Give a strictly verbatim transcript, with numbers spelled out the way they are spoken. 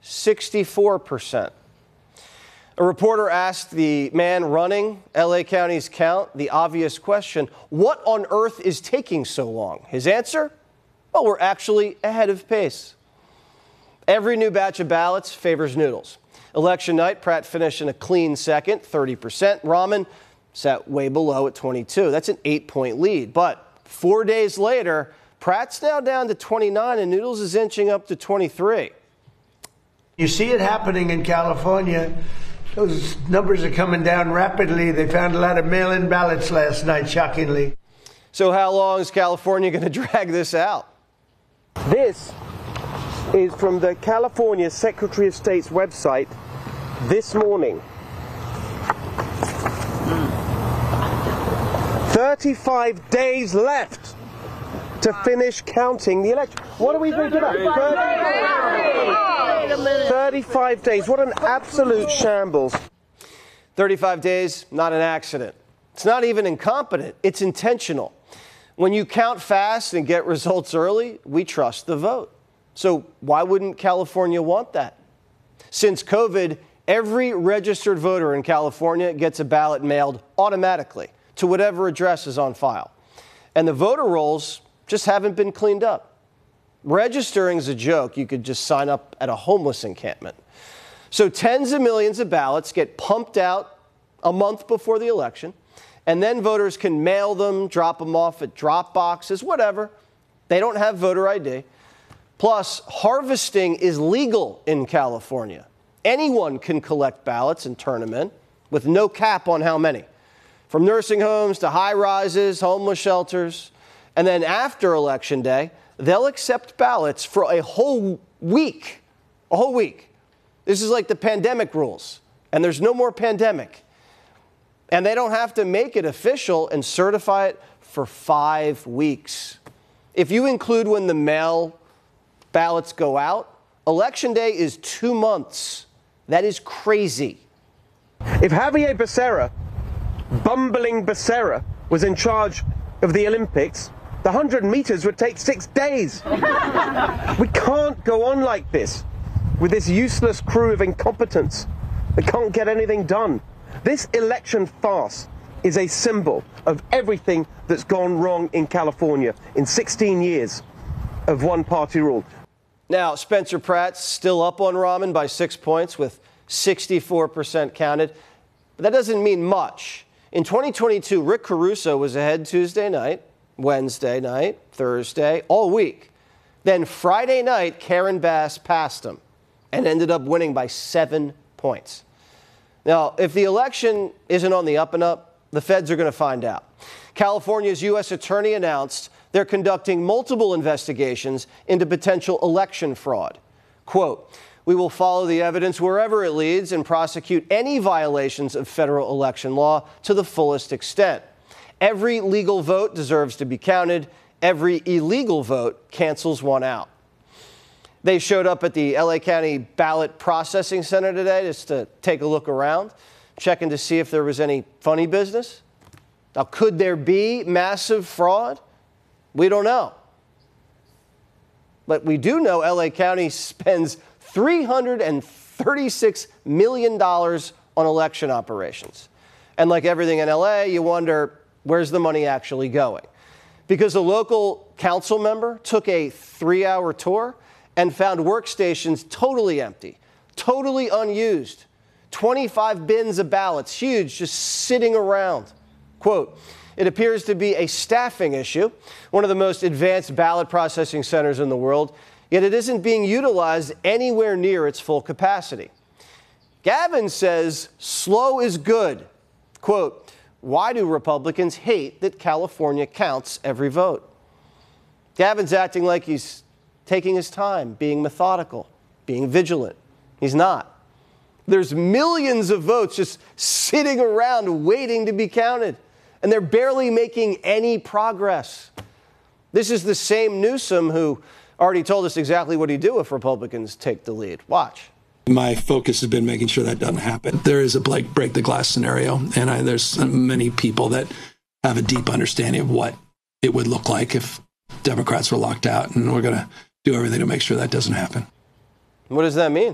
sixty-four percent. A reporter asked the man running L A County's count the obvious question, what on earth is taking so long? His answer? Well, we're actually ahead of pace. Every new batch of ballots favors Noodles. Election night, Pratt finished in a clean second, thirty percent. Rahman sat way below at twenty-two. That's an eight-point lead. But four days later, Pratt's now down to twenty-nine, and Noodles is inching up to twenty-three. You see it happening in California. Those numbers are coming down rapidly. They found a lot of mail-in ballots last night, shockingly. So how long is California going to drag this out? This is from the California Secretary of State's website this morning. thirty-five days left to finish counting the election. What are we thinking of? thirty-five days. What an absolute shambles. thirty-five days, not an accident. It's not even incompetent. It's intentional. When you count fast and get results early, we trust the vote. So why wouldn't California want that? Since COVID, every registered voter in California gets a ballot mailed automatically to whatever address is on file. And the voter rolls just haven't been cleaned up. Registering is a joke. You could just sign up at a homeless encampment. So tens of millions of ballots get pumped out a month before the election, and then voters can mail them, drop them off at drop boxes, whatever. They don't have voter I D. Plus, harvesting is legal in California. Anyone can collect ballots and turn them in with no cap on how many. From nursing homes to high rises, homeless shelters. And then after Election Day, they'll accept ballots for a whole week. A whole week. This is like the pandemic rules. And there's no more pandemic. And they don't have to make it official and certify it for five weeks. If you include when the mail ballots go out, Election Day is two months. That is crazy. If Javier Becerra, bumbling Becerra, was in charge of the Olympics, the one hundred meters would take six days. We can't go on like this with this useless crew of incompetence that can't get anything done. This election farce is a symbol of everything that's gone wrong in California in sixteen years of one-party rule. Now, Spencer Pratt's still up on Rahman by six points with sixty-four percent counted. But that doesn't mean much. In twenty twenty-two, Rick Caruso was ahead Tuesday night, Wednesday night, Thursday, all week. Then Friday night, Karen Bass passed him and ended up winning by seven points. Now, if the election isn't on the up and up, the feds are going to find out. California's U S attorney announced they're conducting multiple investigations into potential election fraud. Quote, we will follow the evidence wherever it leads and prosecute any violations of federal election law to the fullest extent. Every legal vote deserves to be counted. Every illegal vote cancels one out. They showed up at the L A County Ballot Processing Center today just to take a look around, checking to see if there was any funny business. Now, could there be massive fraud? We don't know. But we do know L A County spends three hundred thirty-six million dollars on election operations. And like everything in L A, you wonder, where's the money actually going? Because a local council member took a three-hour tour and found workstations totally empty, totally unused, twenty-five bins of ballots, huge, just sitting around. Quote, it appears to be a staffing issue, one of the most advanced ballot processing centers in the world, yet it isn't being utilized anywhere near its full capacity. Gavin says slow is good. Quote, why do Republicans hate that California counts every vote? Gavin's acting like he's taking his time, being methodical, being vigilant. He's not. There's millions of votes just sitting around waiting to be counted, and they're barely making any progress. This is the same Newsom who already told us exactly what he'd do if Republicans take the lead. Watch. My focus has been making sure that doesn't happen. There is a break, break the glass scenario, and I, there's many people that have a deep understanding of what it would look like if Democrats were locked out, and we're going to do everything to make sure that doesn't happen. What does that mean?